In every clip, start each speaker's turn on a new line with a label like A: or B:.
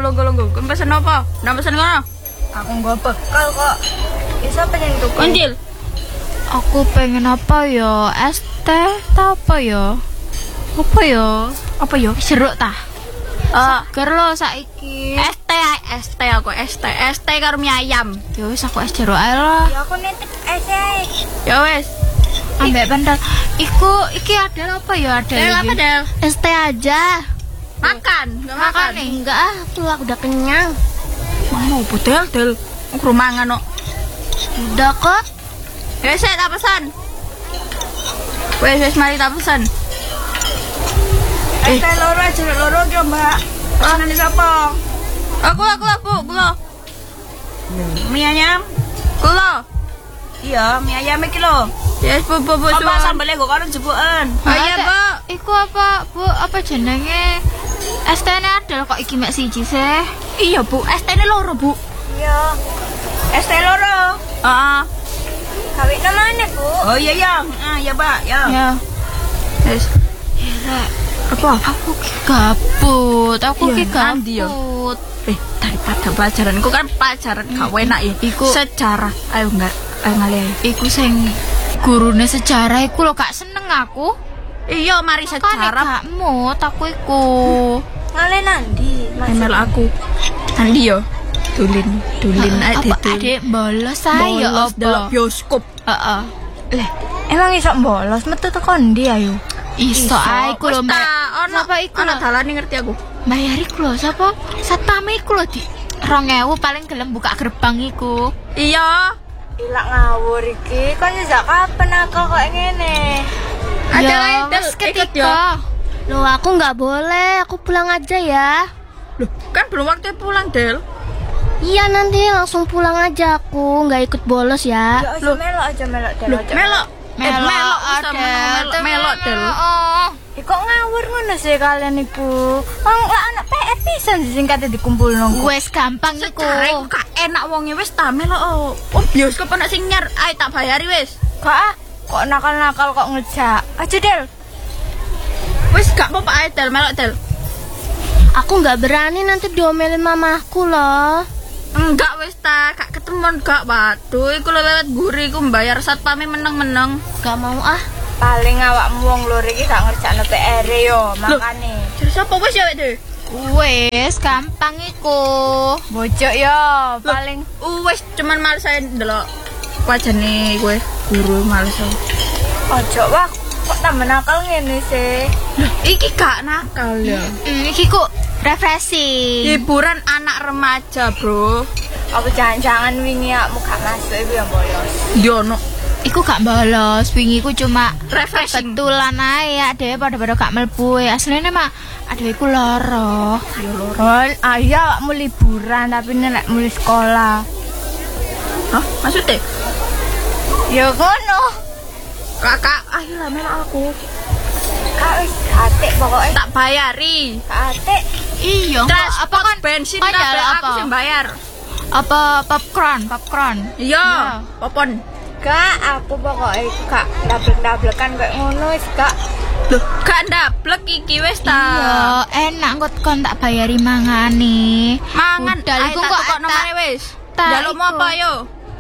A: longgo. Kon pesen apa? Ndak pesen ngono. Aku nggo bekal kok. Bisa pengen tuku. Konjil.
B: Aku pengen apa ya? Es teh ta apa ya? Apa ya?
A: Apa yo?
B: Jeruk ta? Seger lo saiki.
A: Es teh aku es teh karo mie ayam.
B: Ya wis aku es jeruk ae lah.
C: Ya aku nitip es ae.
A: Ya wis.
B: Ambek bandel. Iki ada apa ya? Ada
A: Del apa Del?
C: Es teh aja.
A: Makan, enggak makan.
C: Enggak ah, aku udah kenyang.
A: Mau Del. Aku mangan kok.
C: Udah kok.
A: Wes tak pesan. Wes mari tak pesan.
C: Es teh loro jeruk loro ki, Mbak. Pesanan sapa?
A: Aku. Mie ayam. Kulo. Iya, mie ayam iki lho. Yes, Bu.
C: Apa sambelnya kok karo jebukan?
A: Iya, Bu.
B: Iku apa, Bu? Apa jenenge? Es tehnya ada kok iki mek siji sih.
A: Iya, Bu. Es teh loro, Bu.
C: Iya. Es teh loro.
A: Heeh.
C: Kawin mana, Bu?
A: Oh iya, ya. Ya, Mbak. Ya.
B: Ya.
A: Yes.
B: Ya,
A: Apa?
B: aku ki gabut. Aku
A: Iya,
B: ki
A: nanti ya.
B: gabut.
A: Daripada pelajaranku kan pelajaran gak enak ya.
B: Iku
A: sejarah. Ayo ngalih.
B: iku sing gurune sejarah iku lho gak seneng aku.
A: Iya, mari
B: Kan
A: sejarah.
B: gak mood aku iku.
C: Ngale nandi?
A: Email aku. Nanti yo. Dulin
B: Apa adek bolos ae ya
A: bolos delok
B: apa?
A: bioskop.
B: Heeh.
C: Leh, emang iso bolos metu teko ndi ayo?
B: Iso ae iku lho, Mbak.
A: Ono
B: Sapa iku
A: ono
B: lho?
A: dalane ngerti aku.
B: Bayar iku lho sapa? Satpame iku lho di 2000 paling gelem buka gerbang iku.
A: Iya.
C: Ilak ngawur iki, kon sejak kapan aku kok ngene?
A: Ada
B: Ya,
A: lain Del,
B: wis
A: ikut ya.
B: ketika.
C: Loh, aku nggak boleh, aku pulang aja ya.
A: Loh, kan belum waktu pulang, Del.
C: Iya, nanti langsung pulang aja aku, nggak ikut bolos ya.
A: Loh.
C: melok aja melok
A: Loh, melok. Melok, Del.
B: Oh.
C: Kok ngawur ngono sih kalian iku? Wong lah anak PR pisan disingkatnya dikumpul nang.
B: Wes gampang iku.
A: Secara iku gak enak wonge wis ta melok. Oh, bioskop ana sing nyar. Ayo tak bayari wis.
C: Kok nakal-nakal kok ngejak. Aja Del.
A: Wis gak apa-apa ae Del, melok Del.
C: Aku nggak berani nanti diomelin mamahku loh.
A: Enggak wis ta, gak ketemuan gak. Waduh, iku lewat guri iku mbayar satpame meneng-meneng.
C: Gak mau ah. Paling awakmu wong lur iki gak ngerjakno PR yo, makane.
A: Terus apa wis ya wek deh?
B: Wes gampang iku.
C: Bocok yo, paling
A: Wis cuman males ae ndelok wajane kowe guru males ae.
C: ojo wah kok tambah nakal ngene sih.
A: Loh, iki gak nakal ya.
B: Iki ku refreshing.
A: Hiburan anak remaja, Bro.
C: Apa jangan-jangan wingi akmu gak masuk iku yang bolos.
A: Diono
B: Iku gak bolos, wingi ku cuma
A: refreshing.
B: betulan ae adek pada gak mlebu. Asline mah adek iku loro.
A: Ya loro.
C: Oh, ayo awakmu liburan tapi nek mulai sekolah.
A: Hah? Maksudnya?
C: Ya kono.
A: Kakak, ayolah melok aku.
C: Kak wis atik pokoknya
A: Tak bayari.
C: atik.
B: Iya,
A: Transport,
B: apa kan
A: bensin
B: bayar
A: kabeh aku
B: apa?
A: sing bayar.
B: Apa popcorn.
A: Iya, popon.
C: Kak, aku pokoknya gak dablek-dablekan kayak ngono wis gak.
A: Loh, gak ndablek iki wis ta.
B: Iya, enak kok kon tak bayari mangane.
A: Mangan
B: Budal iku kok
A: kok nomane wis.
B: tak
A: Jaluk mau
B: iku.
A: apa yo?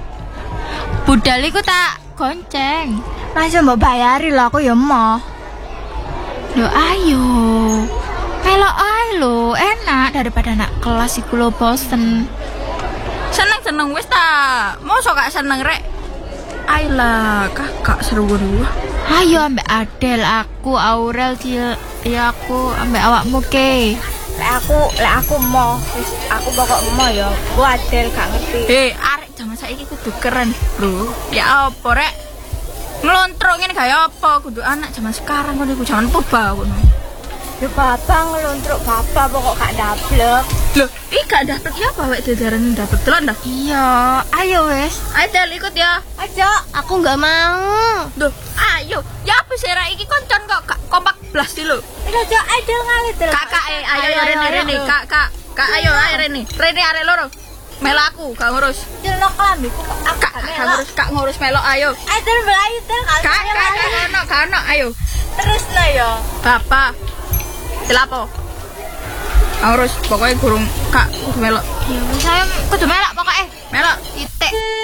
B: Budal iku tak gonceng.
C: Langsung mbok bayari lah aku ya mau.
B: Loh ayo. Melok ae lho, enak daripada anak kelas iku lho bosen.
A: Seneng wis ta. Mosok gak seneng rek. Ayolah, kakak seru-seru.
B: Ayo ambek Adel, aku Aurel, ya aku ambek awakmu ke.
C: Lek aku mau, wis aku pokok mau ya. Ku adel gak ngerti.
A: Arek zaman saiki kudu keren, Bro. Ya apa rek? Nglontrok ngene gaya apa? Kudu anak zaman sekarang ngono iku zaman purba ngono.
C: Ya bapak ngelontrok bapak pokok gak dablek.
A: Loh, gak dapat ya apa wek dedaran dapat telon dah.
B: Iya, ayo wes.
A: Ayo Del ikut ya.
C: Aja, aku nggak mau.
A: Duh, ayo. Ya apa sih rek iki koncon kok gak kompak blas lho.
C: Aja, adel ngalir.
A: Kakak ayo Rene. Kak ayo Rene. Rene arek loro. Melaku, gak ngurus.
C: Celok lambiku kok aku
A: Gak ngurus melok ayo.
C: Adel belayu tel
A: Kak ono ayo.
C: Terus lah ya.
A: Bapak. Telapo. Harus pokoknya gurung kak kudu melok.
B: Ya wis saya kudu melak pokoke.